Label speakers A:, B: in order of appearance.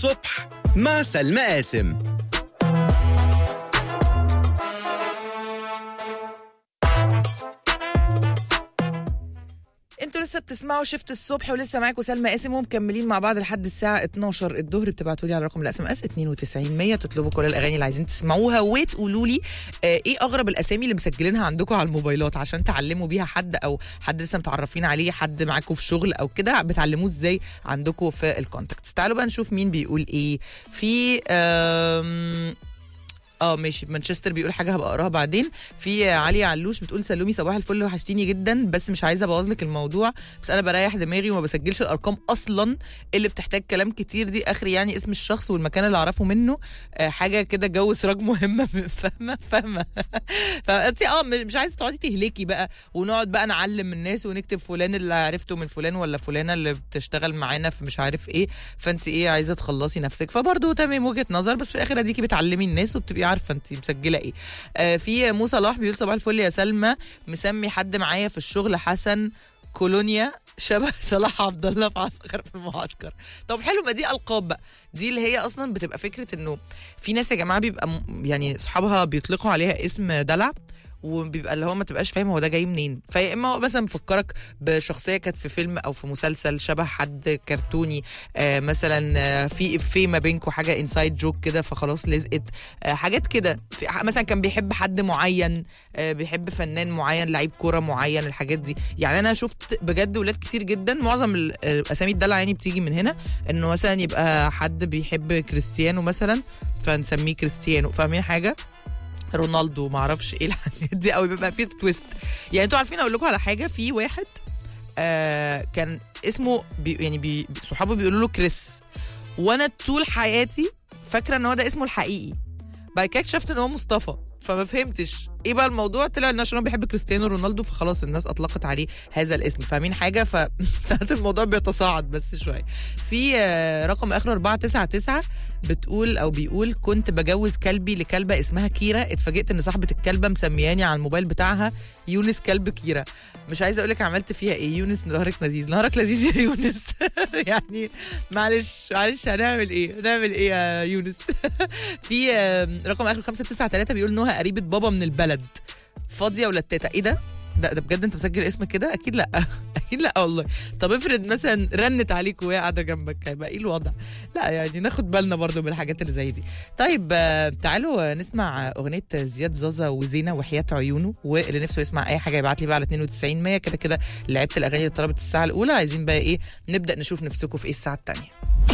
A: الصبح مع سلمى قاسم.
B: انتوا لسه بتسمعوا شفت الصبح ولسه معاكم سلمى قاسم ومكملين مع بعض لحد الساعه 12 الظهر. بتبعتوا لي على رقم الاس ام اس 92 تطلبوا كل الاغاني اللي عايزين تسمعوها وتقولوا لي ايه اغرب الاسامي اللي مسجلينها عندكم على الموبايلات عشان تعلموا بيها حد او حد لسه متعرفين عليه، حد معاكم في شغل او كده، بتعلموه ازاي عندكم في الكونتاكتس. تعالوا بقى نشوف مين بيقول ايه. في ماشي، مانشستر بيقول حاجه هبقى اقراها بعدين. في علي علوش بتقول سلومي صباح الفل وحشتيني جدا، بس مش عايزه ابوظ لك الموضوع، بس انا بريح دماغي وما بسجلش الارقام اصلا اللي بتحتاج كلام كتير دي، اخري يعني اسم الشخص والمكان اللي اعرفه منه، حاجه كده جو سراج مهمه. فاهمه فانت مش عايزه تقعدي تهلكي بقى ونقعد بقى نعلم الناس ونكتب فلان اللي عرفته من فلان ولا فلانه اللي بتشتغل معانا في مش عارف ايه، فانت ايه عايزه تخلصي نفسك، فبرضه تمام وجهه نظر، بس في الاخر اديكي بتعلمي الناس وبتبقي عارفه انت مسجله ايه. في موسى صلاح بيقول صباح الفل يا سلمى، مسمي حد معايا في الشغل حسن كولونيا شبه صلاح عبد الله في عسكر في المعسكر. طب حلو، ما دي القاب بقى، دي اللي هي اصلا بتبقى فكره انه في ناس يا جماعه بيبقى يعني صحابها بيطلقوا عليها اسم دلع، وبيبقى اللي هو ما تبقاش فاهم هو ده جاي منين، فيا اما هو مثلا مفكرك بشخصيه كانت في فيلم او في مسلسل شبه حد كرتوني، مثلا في افيه ما بينكم حاجه انسايد جوك كده فخلاص لزقت، حاجات كده، مثلا كان بيحب حد معين، بيحب فنان معين، لعيب كوره معين، الحاجات دي. يعني انا شفت بجد ولاد كتير جدا معظم الاسامي الدلع يعني بتيجي من هنا، انه مثلا يبقى حد بيحب كريستيانو مثلا فنسميه كريستيانو، فاهمين حاجه؟ رونالدو، ما اعرفش ايه الحاجات دي، او بيبقى فيه تويست. يعني انتوا عارفين اقول لكم على حاجه، في واحد كان اسمه صحابه بيقولوا له كريس، وانا طول حياتي فاكره ان هو ده اسمه الحقيقي، بعد كده اكتشفت ان هو مصطفى، فما فهمتش ايه بقى الموضوع، طلع ان عشان هو بيحب كريستيانو رونالدو فخلاص الناس اطلقت عليه هذا الاسم، فاهمين حاجه؟ فساعات الموضوع بيتصاعد بس شويه. في رقم اخر 499 بتقول او بيقول كنت بجوز كلبي لكلبه اسمها كيرا، اتفاجئت ان صاحبه الكلبه مسمياني على الموبايل بتاعها يونس كلب كيرا. مش عايزه اقول لك عملت فيها ايه. يونس نهارك لذيذ، نهارك لذيذ يا يونس. يعني معلش هنعمل ايه يا يونس؟ في رقم اخر 593 بيقول نهى قريبه بابا من البلد، فاضيه ولا تاتا. ايه ده بجد انت مسجل اسمك كده؟ اكيد لا اكيد لا والله. طب افرض مثلا رنت عليك وهي قاعده جنبك، هيبقى ايه الوضع؟ لا يعني ناخد بالنا برضو من الحاجات اللي زي دي. طيب تعالوا نسمع اغنيه زياد زازا وزينه وحياه عيونه، واللي نفسه يسمع اي حاجه يبعت لي بقى على 92 كده لعبت الاغاني اللي طلبت الساعه الاولى، عايزين بقى ايه نبدا نشوف نفسكم في ايه الساعه الثانيه.